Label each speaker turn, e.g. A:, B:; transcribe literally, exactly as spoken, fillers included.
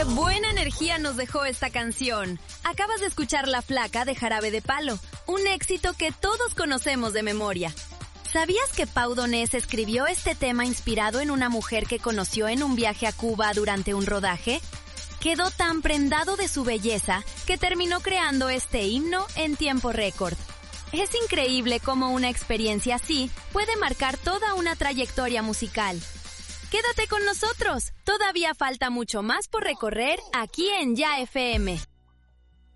A: ¡Qué buena energía nos dejó esta canción! Acabas de escuchar La Flaca de Jarabe de Palo, un éxito que todos conocemos de memoria. ¿Sabías que Pau Donés escribió este tema inspirado en una mujer que conoció en un viaje a Cuba durante un rodaje? Quedó tan prendado de su belleza que terminó creando este himno en tiempo récord. Es increíble cómo una experiencia así puede marcar toda una trayectoria musical. Quédate con nosotros, todavía falta mucho más por recorrer aquí en Ya F M.